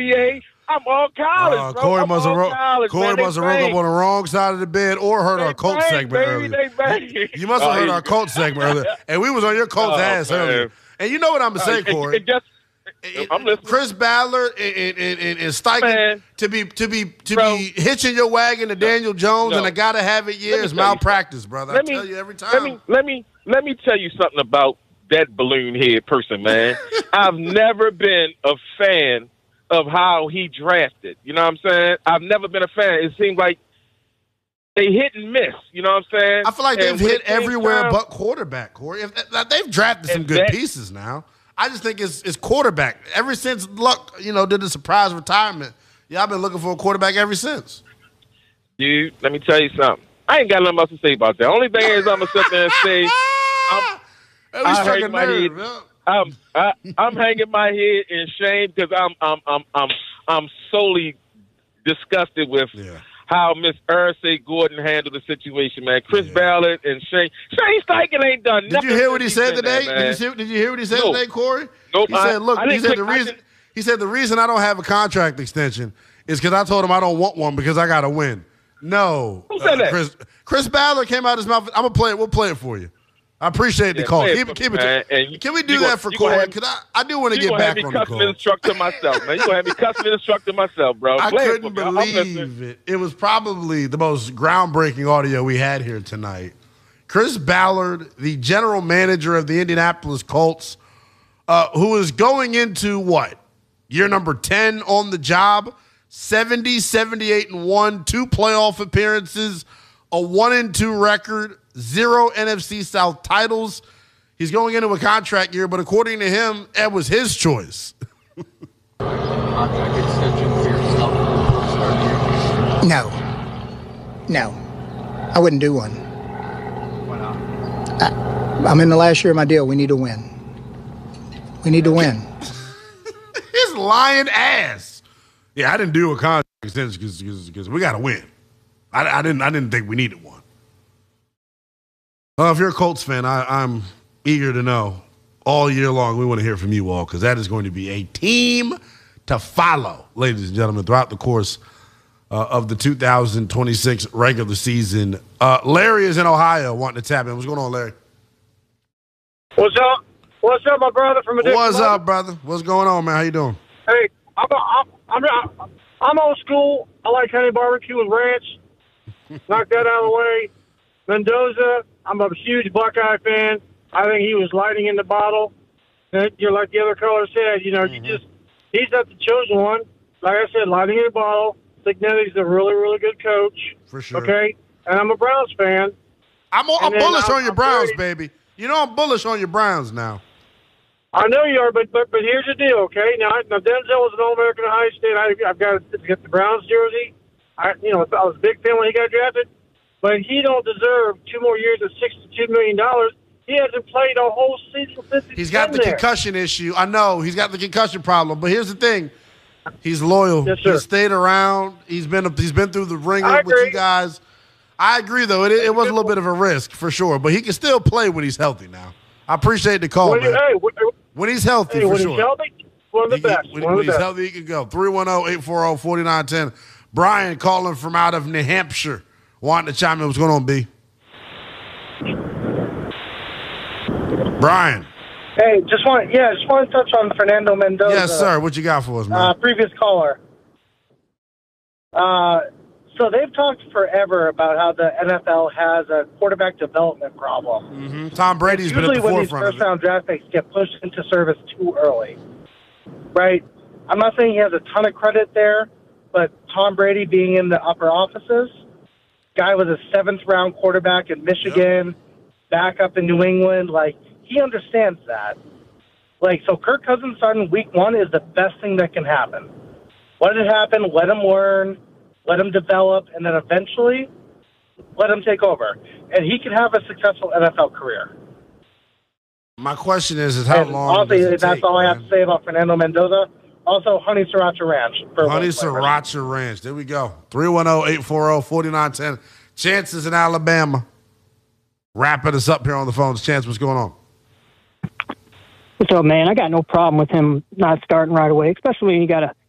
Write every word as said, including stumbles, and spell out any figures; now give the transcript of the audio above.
B A. I'm all college, uh, bro. Corey I'm must have all ro- college, Corey man. must have woke up on the wrong side of the bed or heard They our Colts bang, segment baby, earlier. they bang. You, you must have Oh, heard yeah. our Colts segment earlier. And we was on your Colts Oh, ass man. earlier. And you know what I'm going to say, Uh, Corey? It, it just, It- I'm listening. Chris Ballard and, and, and, and, and Steichen Man. to be to be to Bro. be hitching your wagon to Daniel Jones No. and a gotta have it Let year me is tell you malpractice, brother. I Let me, tell you every time. Let me let me let me tell you something about that balloon head person, man. I've never been a fan of how he drafted. You know what I'm saying? I've never been a fan. It seems like they hit and miss. You know what I'm saying? I feel like And they've when hit it came everywhere time- but quarterback, Corey. If, if- they've drafted some good that- pieces now. I just think it's it's quarterback. Ever since Luck, you know, did the surprise retirement, yeah, I've been looking for a quarterback ever since. Dude, let me tell you something. I ain't got nothing else to say about that. Only thing is I'm going to sit there and say I'm, At least I struck a hang my nerve. head. Yeah. I'm, I, I'm hanging my head in shame because I'm, I'm, I'm, I'm, I'm solely disgusted with Yeah. how Miss Ursay Gordon handled the situation, man. Chris Yeah. Ballard and Shane. Shane Steichen ain't done Did nothing. you hear what he since said been there, today? man. Did you, see, did you hear what he said No. today, Corey? Nope, He I- said, "Look," I he didn't said click- the I reason. didn't- He said the reason I don't have a contract extension is because I told him I don't want one because I got to win. No, Who said that? Chris Chris Ballard came out his mouth. I'm gonna play it. We'll play it for you. I appreciate the Yeah, call. play it Keep for it, keep me, it. man. And Can we do you that gonna- for you gonna Corey? have- Because I, I do want to You get gonna have back me on the cussing and call. instructing myself, man. You gonna have me cussing and instructing myself, bro. I Play it couldn't for me. I'm listening. believe it. It was probably the most groundbreaking audio we had here tonight. Chris Ballard, the general manager of the Indianapolis Colts, uh, who is going into what? Year number ten on the job, seventy, seventy-eight, and one, two playoff appearances, a one and two record, zero N F C South titles. He's going into a contract year, but according to him, that was his choice. Contract extension for yourself starting No. No. I wouldn't do one. Why not? I, I'm in the last year of my deal. We need to win. We need to win. His lying ass. Yeah, I didn't do a contract extension because we got to win. I, I didn't. I didn't think we needed one. Well, if you're a Colts fan, I, I'm eager to know all year long. We want to hear from you all because that is going to be a team to follow, ladies and gentlemen, throughout the course uh, of the two thousand twenty-six regular season. Uh, Larry is in Ohio wanting to tap in. What's going on, Larry? What's up? What's up, my brother from a different What's mother? up, brother? What's going on, man? How you doing? Hey, I'm, I'm, I'm, I'm old school. I like honey barbecue with ranch. Knock that out of the way. Mendoza, I'm a huge Buckeye fan. I think he was lighting in the bottle. And you're like the other caller said, you know, Mm-hmm. you just, he's not the chosen one. Like I said, lighting in the bottle. Signetti's a really, really good coach. For sure. Okay? And I'm a Browns fan. I'm, I'm And then bullish I'm- on your I'm Browns, very- baby. You know I'm bullish on your Browns now. I know you are, but but, but here's the deal, okay? Now, now Denzel was an All-American at Ohio State. I, I've got to get the Browns jersey. I, you know, I was a big fan when he got drafted, but he don't deserve two more years of sixty-two million dollars. He hasn't played a whole season since he's, He's got been the there. concussion issue. I know he's got the concussion problem, but here's the thing: he's loyal. Yes, sir. He's stayed around. He's been he's been through the ringer I with you agree. guys. I agree, though. It, it was a little bit of a risk for sure, but he can still play when he's healthy. Now, I appreciate the call, When, he- man. hey, when, When he's healthy, hey, for when sure. he's healthy, one of the He can- best. when one when of the he's best. healthy, he can go. three one zero, eight four zero, four nine one zero. Brian calling from out of New Hampshire, wanting to chime in. What's going on, B? Brian. Hey, just want yeah, just want to touch on Fernando Mendoza. Yes, sir. What you got for us, man? Uh, previous caller. Uh, so they've talked forever about how the N F L has a quarterback development problem. mm-hmm. Tom Brady's been at Usually the when these forefront of it. first-round draft picks get pushed into service too early, right? I'm not saying he has a ton of credit there, but Tom Brady being in the upper offices, guy was a seventh-round quarterback in Michigan, back up in New England, like, he understands that. Like, so Kirk Cousins starting week one is the best thing that can happen. Let it happen, let him learn, let him develop, and then eventually let him take over. And he can have a successful N F L career. My question is, is how and long honestly, does it that's take, all I man? have to say about Fernando Mendoza. Also, Honey Sriracha Ranch. For Honey one flavor. Sriracha Ranch. There we go. three one zero, eight four zero, four nine one zero. Chances in Alabama. Wrapping us up here on the phones. Chance, what's going on? What's up, man? I got no problem with him not starting right away, especially when you got a